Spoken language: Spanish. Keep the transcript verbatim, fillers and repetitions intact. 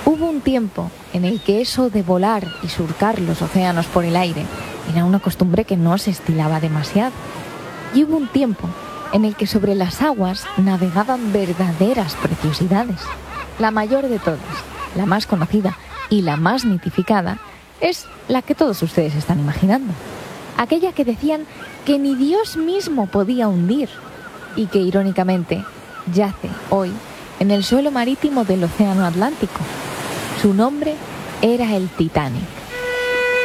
Hubo un tiempo en el que eso de volar y surcar los océanos por el aire era una costumbre que no se estilaba demasiado. Y hubo un tiempo en el que sobre las aguas navegaban verdaderas preciosidades. La mayor de todas, la más conocida y la más mitificada, es la que todos ustedes están imaginando. Aquella que decían que ni Dios mismo podía hundir y que, irónicamente, yace hoy en el suelo marítimo del Océano Atlántico. Su nombre era el Titanic.